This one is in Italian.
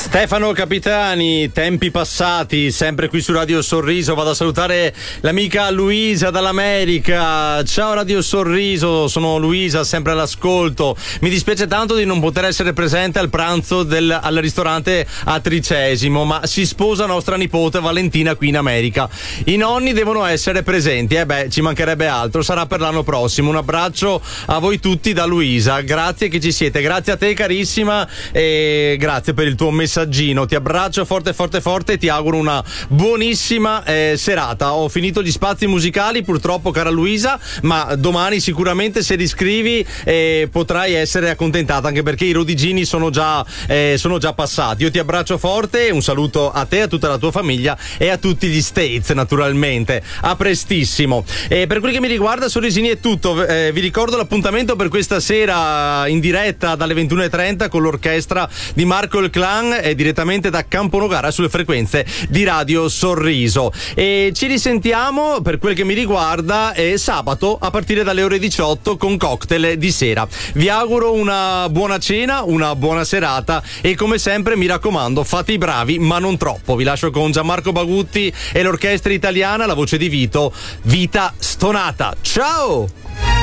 Stefano Capitani, tempi passati, sempre qui su Radio Sorriso. Vado a salutare l'amica Luisa dall'America. Ciao Radio Sorriso, sono Luisa, sempre all'ascolto. Mi dispiace tanto di non poter essere presente al pranzo al ristorante a Tricesimo, ma si sposa nostra nipote Valentina qui in America. I nonni devono essere presenti, ci mancherebbe altro, sarà per l'anno prossimo. Un abbraccio a voi tutti da Luisa, grazie che ci siete, grazie a te carissima e grazie per il tuo messaggino. Ti abbraccio forte forte forte e ti auguro una buonissima serata. Ho finito gli spazi musicali purtroppo, cara Luisa, ma domani sicuramente se riscrivi potrai essere accontentata, anche perché i rodigini sono già passati. Io ti abbraccio forte, un saluto a te, a tutta la tua famiglia e a tutti gli States naturalmente. A prestissimo. Per quel che mi riguarda Sorrisini è tutto. Vi ricordo l'appuntamento per questa sera in diretta dalle 21:30 con l'orchestra di Marco il Clan direttamente da Camponogara sulle frequenze di Radio Sorriso, e ci risentiamo per quel che mi riguarda sabato a partire dalle ore 18 con cocktail di sera. Vi auguro una buona cena, una buona serata e come sempre mi raccomando fate i bravi ma non troppo. Vi lascio con Gianmarco Bagutti e l'orchestra italiana, la voce di Vito, Vita Stonata. Ciao!